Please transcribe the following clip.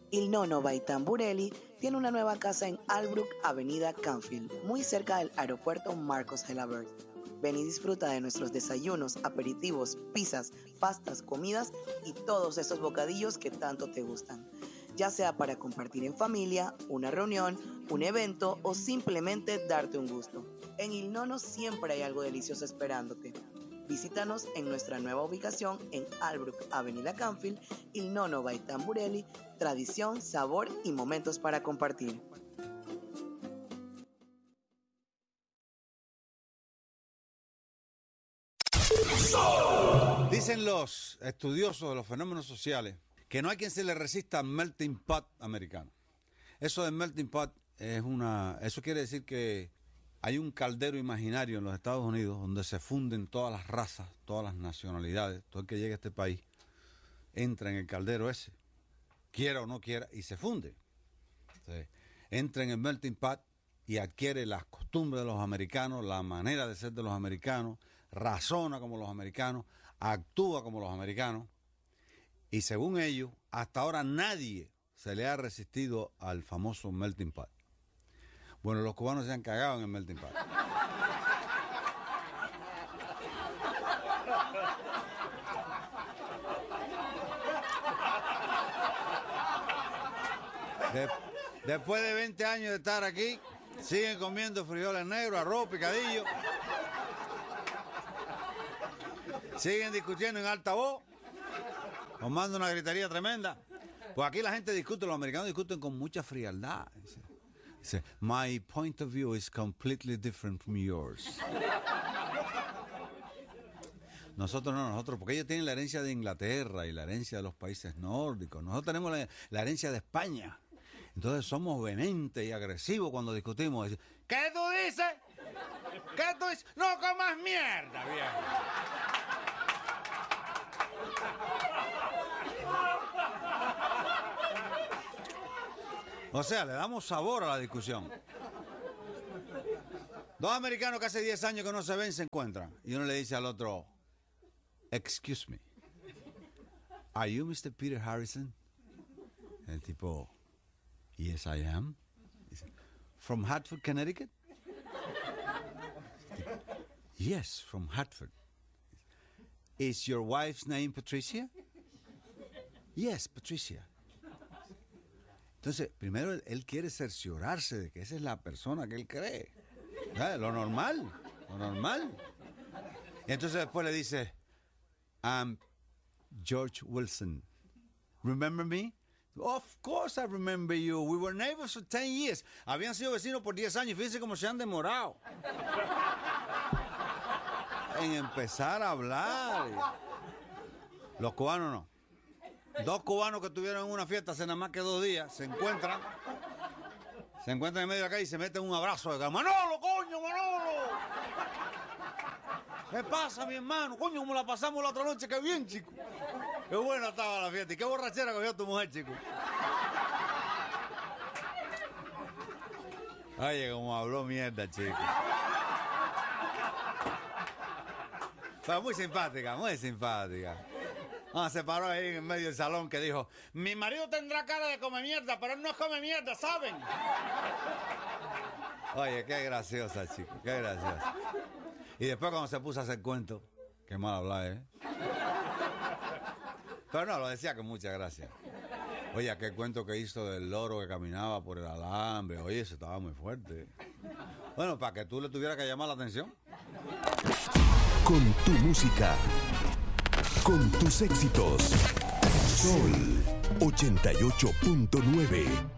Il Nonno by Tamburelli tiene una nueva casa en Albrook, Avenida Canfield, muy cerca del aeropuerto Marcos Gelabert. Ven y disfruta de nuestros desayunos, aperitivos, pizzas, pastas, comidas y todos esos bocadillos que tanto te gustan. Ya sea para compartir en familia, una reunión, un evento o simplemente darte un gusto. En Il Nonno siempre hay algo delicioso esperándote. Visítanos en nuestra nueva ubicación en Albrook, Avenida Canfield, Il Nonno by Tamburelli, tradición, sabor y momentos para compartir. Dicen los estudiosos de los fenómenos sociales que no hay quien se le resista al melting pot americano. Eso del melting pot eso quiere decir que hay un caldero imaginario en los Estados Unidos donde se funden todas las razas, todas las nacionalidades. Todo el que llegue a este país entra en el caldero ese, quiera o no quiera, y se funde. Entonces, entra en el melting pot y adquiere las costumbres de los americanos, la manera de ser de los americanos, razona como los americanos, actúa como los americanos. Y según ellos, hasta ahora nadie se le ha resistido al famoso melting pot. Bueno, los cubanos se han cagado en el melting pot. Después de 20 años de estar aquí, siguen comiendo frijoles negros, arroz, picadillo. Siguen discutiendo en alta voz, formando una gritería tremenda. Pues aquí la gente discute, los americanos discuten con mucha frialdad. Dice, my point of view is completely different from yours. Nosotros, porque ellos tienen la herencia de Inglaterra y la herencia de los países nórdicos. Nosotros tenemos la herencia de España. Entonces somos vehementes y agresivos cuando discutimos. ¿Qué tú dices? ¿Qué tú dices? ¡No comas mierda, viejo! O sea, le damos sabor a la discusión. Dos americanos que hace 10 años que no se ven se encuentran. Y uno le dice al otro, excuse me, are you Mr. Peter Harrison? El tipo, yes I am. Dice, from Hartford, Connecticut? Yes, from Hartford. Is your wife's name Patricia? Yes, Patricia. Entonces, primero él quiere cerciorarse de que esa es la persona que él cree. ¿Sabes? Lo normal. Y entonces después le dice, I'm George Wilson. Remember me? Of course I remember you. We were neighbors for 10 years. Habían sido vecinos por 10 años. Fíjense cómo se han demorado en empezar a hablar. Los cubanos no. Dos cubanos que estuvieron en una fiesta hace nada más que 2 días, se encuentran en medio de la calle y se meten un abrazo de Manolo, coño, Manolo. ¿Qué pasa, mi hermano? Coño, como la pasamos la otra noche, qué bien, chico. Qué buena estaba la fiesta y qué borrachera cogió tu mujer, chico. Oye, como habló mierda, chico. Fue muy simpática, muy simpática. Se paró ahí en medio del salón que dijo, mi marido tendrá cara de come mierda, pero él no come mierda, ¿saben? Oye, qué graciosa, chico, qué graciosa. Y después cuando se puso a hacer cuento, qué mal hablar, ¿eh? Pero no, lo decía con mucha gracia. Oye, aquel cuento que hizo del loro que caminaba por el alambre, oye, eso estaba muy fuerte. Bueno, para que tú le tuvieras que llamar la atención. Con tu música, con tus éxitos. Sol 88.9.